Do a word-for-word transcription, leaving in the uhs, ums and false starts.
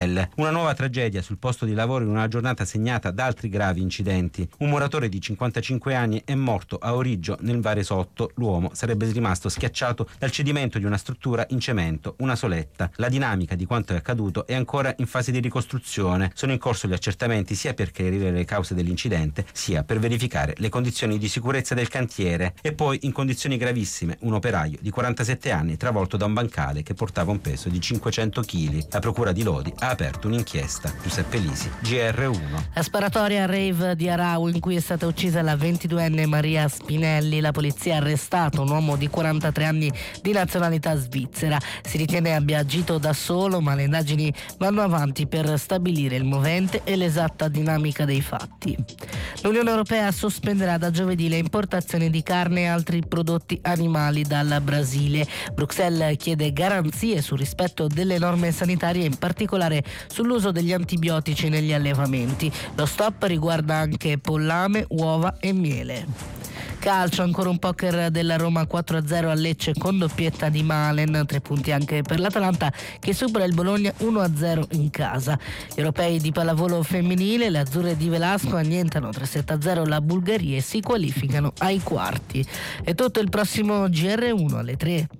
Spinelle. Una nuova tragedia sul posto di lavoro in una giornata segnata da altri gravi incidenti. Un muratore di cinquantacinque anni è morto a Origgio nel Varesotto. L'uomo sarebbe rimasto schiacciato dal cedimento di una struttura in cemento, una soletta. La dinamica di quanto è accaduto è ancora in fase di ricostruzione. Sono in corso gli accertamenti sia per chiarire le cause dell'incidente sia per verificare le condizioni di sicurezza del cantiere. E poi in condizioni gravissime un operaio di quarantasette anni travolto da un bancale che portava un peso di cinquecento chili. La procura di Lodi ha aperto un'inchiesta. Giuseppe Lisi, G R uno. La sparatoria rave di Arau in cui è stata uccisa la ventiduenne Maria Spinelli. La polizia ha arrestato un uomo di quarantatré anni di nazionalità svizzera. Si ritiene abbia agito da solo, ma le indagini vanno avanti per stabilire il movente e l'esatta dinamica dei fatti. L'Unione Europea sospenderà da giovedì le importazioni di carne e altri prodotti animali dal Brasile. Bruxelles chiede garanzie sul rispetto delle norme sanitarie, in particolare sull'uso degli antibiotici negli allevamenti. Lo stop riguarda anche pollame, uova e miele. Calcio, ancora un poker della Roma quattro a zero a Lecce con doppietta di Malen, tre punti anche per l'Atalanta che supera il Bologna uno a zero in casa. Gli europei di pallavolo femminile, le azzurre di Velasco annientano tre sette a zero la Bulgaria e si qualificano ai quarti. È tutto, il prossimo G R uno alle tre.